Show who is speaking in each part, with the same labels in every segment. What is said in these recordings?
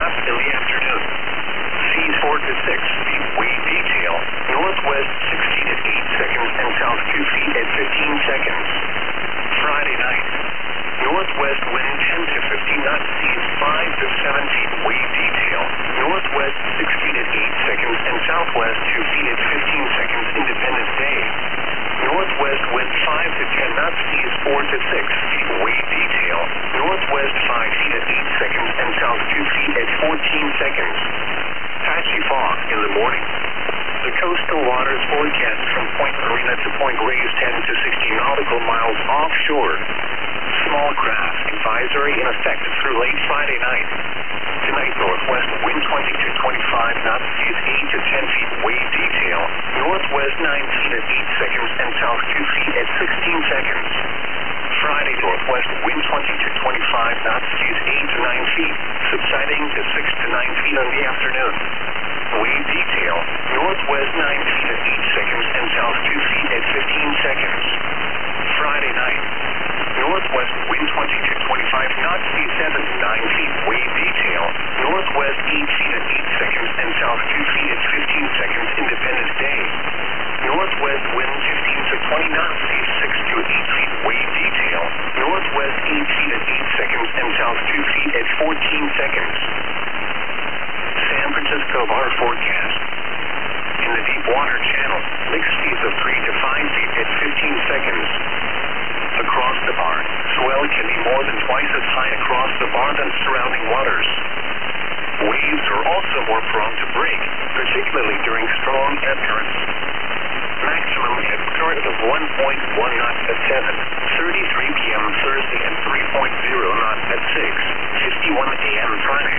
Speaker 1: knots in the afternoon. Seas 4 to 6 feet, wave detail. Northwest 6 feet at 8 seconds and south 2 feet at 15 seconds. Friday night. Northwest wind 10 to 15 knots, seas 5 to 7 feet, wave detail. Northwest 6 feet at 8 seconds and southwest 2 feet at 15 seconds, Independence Day. Northwest wind 5 to 10 knots, seas 4 to 6 feet, wave detail. Northwest 5 feet at 8 seconds and south 2 feet at 14 seconds. Patchy fog in the morning. The coastal waters forecast from Point Marina to Point Reyes 10 to 60 nautical miles offshore. Small craft advisory in effect through late Friday night. Tonight, northwest wind 20 to 25 knots, seas 8 to 10 feet, wave detail. Northwest 9 feet at 8 seconds and south 2 feet at 16 seconds. Friday, northwest wind 20 to 25 knots, seas 8 to 9 feet, subsiding to 6 to 9 feet on the afternoon. Wave detail, northwest 9 feet at 8 seconds and south 2 feet at 15 seconds. Friday night. Northwest wind 20 to 25 knots, seas 7 to 9 feet, wave detail. Northwest 8 feet at 8 seconds and south 2 feet at 15 seconds, Independence Day. Northwest wind 15 to 20 knots, seas 6 to 8 feet, wave detail. Northwest 8 feet at 8 seconds and south 2 feet at 14 seconds. San Francisco bar forecast. In the deep water channel, mixed seas of 3 to 5 feet at 15 seconds. Across the bar, swell can be more than twice as high across the bar than surrounding waters. Waves are also more prone to break, particularly during strong ebb currents. Maximum ebb current of 1.1 knots at 7:33 p.m. Thursday and 3.0 knots at 6:51 a.m. Friday.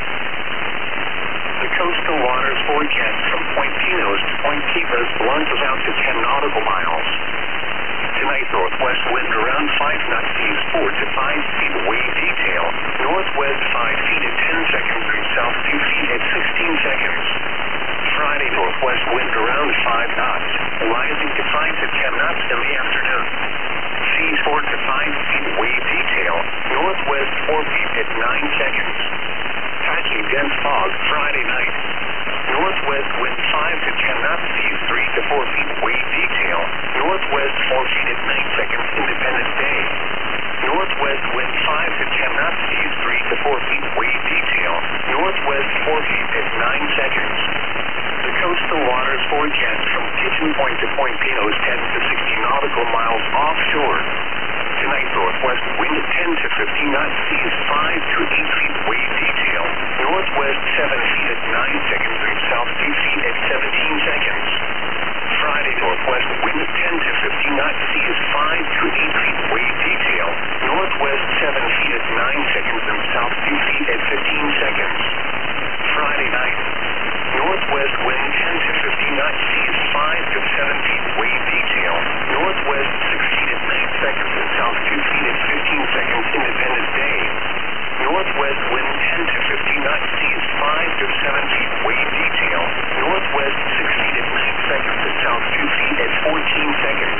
Speaker 1: The coastal waters forecast from Point Pinos to Point Kivas launches out to 10 nautical miles. Tonight, northwest wind around 5 knots, seas 4 to 5 feet, wave detail. Northwest 5 feet at 10 seconds and south 2 feet at 16 seconds. Friday, northwest wind around 5 knots, rising to 5 to 10 knots in the afternoon. Seas 4 to 5 feet, wave detail. Northwest 4 feet at 9 seconds. Patchy dense fog Friday night. Northwest wind 5 to 10 knots, seas 3 to 4 feet, wave detail. Northwest 4 feet at 9 seconds, Independence Day. Northwest wind 5 to 10 knots, seas 3 to 4 feet, wave detail. Northwest 4 feet at 9 seconds. The coastal waters forecast from Pigeon Point to Point Pinos 10 to 60 nautical miles offshore. Tonight, northwest wind 10 to 15 knots, seas 5 to 8 feet, wave detail. Northwest 7 feet at 9 seconds and south 2 feet at 17 seconds. Friday, northwest wind 10 to 15 knots, seas 5 to 8 feet, wave detail. Northwest 7 feet at 9 seconds and south 2 feet at 15 seconds. Friday night. Northwest wind 10 to 15 knots, seas 5 to 7 feet, wave detail. Northwest 6 feet at 9 seconds and south 2 feet at 15 seconds, Independence Day. Northwest wind 10 to 15 knots, seas 5 to 7 feet, wave detail. Northwest 6 feet at 9 seconds and south 2 feet at 14 seconds.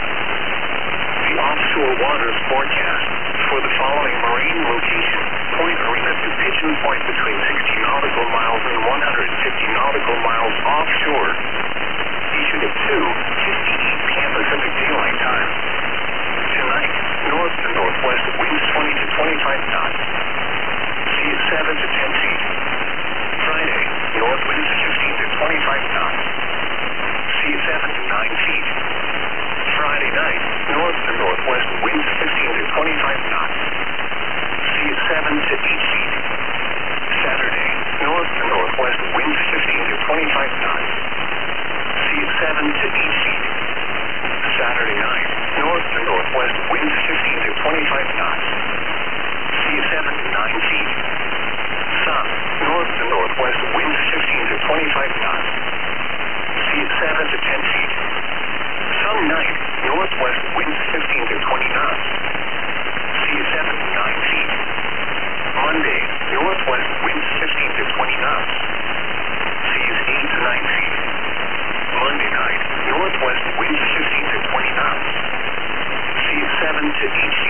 Speaker 1: The offshore waters forecast for the following marine location: Point Marina to Pigeon Point between 60 nautical miles and 150 nautical miles offshore. Issued at 2:58 p.m. Pacific Daylight Time. Tonight, north to northwest winds 20 to 25 knots. Seas 7 to 10 feet. Friday, north winds 15 to 25 knots. Seas 7 to 9 feet. Friday night, north to northwest winds 15 to 25 knots. Seas 7 to 8 feet. Saturday, north to northwest winds 15 to 25 knots. Seas 7 to 8 feet. Saturday night, north to northwest winds 15 to 25 knots. Seas 7 to 9 feet. Sun, north to northwest winds 15 to 25 knots. Seas 7 to 10 feet. Sun night, northwest winds 15 to 20 knots. Seas 7 to 9 feet. Monday, northwest winds 15 to 20 knots. Seas 8 to 9 feet. Monday night, northwest winds 15 to 20 knots. Seas 7 to 8